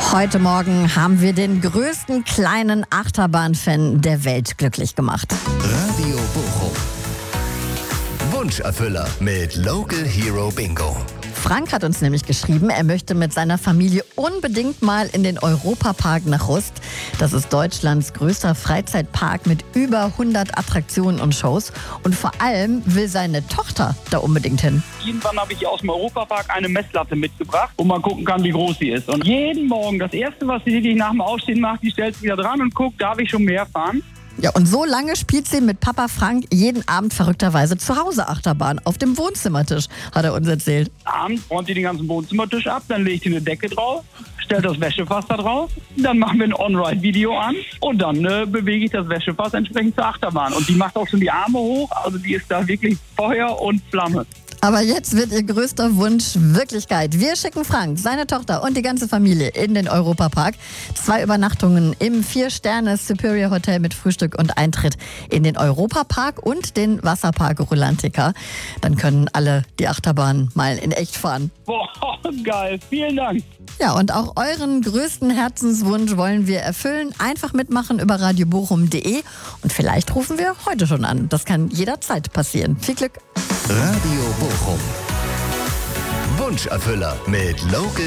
Heute Morgen haben wir den größten kleinen Achterbahn-Fan der Welt glücklich gemacht. Radio Bochum. Wunscherfüller mit Local Hero Bingo. Frank hat uns nämlich geschrieben, er möchte mit seiner Familie unbedingt mal in den Europapark nach Rust. Das ist Deutschlands größter Freizeitpark mit über 100 Attraktionen und Shows. Und vor allem will seine Tochter da unbedingt hin. Irgendwann habe ich aus dem Europapark eine Messlatte mitgebracht, wo man gucken kann, wie groß sie ist. Und jeden Morgen, das Erste, was sie wirklich nach dem Aufstehen macht, die stellt sich wieder dran und guckt, darf ich schon mehr fahren? Ja, und so lange spielt sie mit Papa Frank jeden Abend verrückterweise zu Hause Achterbahn auf dem Wohnzimmertisch, hat er uns erzählt. Abends räumt sie den ganzen Wohnzimmertisch ab, dann legt sie eine Decke drauf, stellt das Wäschefass da drauf, dann machen wir ein On-Ride-Video an und dann bewege ich das Wäschefass entsprechend zur Achterbahn. Und die macht auch schon die Arme hoch, also die ist da wirklich Feuer und Flamme. Aber jetzt wird ihr größter Wunsch Wirklichkeit. Wir schicken Frank, seine Tochter und die ganze Familie in den Europapark. 2 Übernachtungen im 4-Sterne-Superior Hotel mit Frühstück und Eintritt in den Europapark und den Wasserpark Rulantica. Dann können alle die Achterbahn mal in echt fahren. Boah, geil. Vielen Dank. Ja, und auch euren größten Herzenswunsch wollen wir erfüllen. Einfach mitmachen über radiobochum.de und vielleicht rufen wir heute schon an. Das kann jederzeit passieren. Viel Glück. Radio Bochum. Wunscherfüller mit Local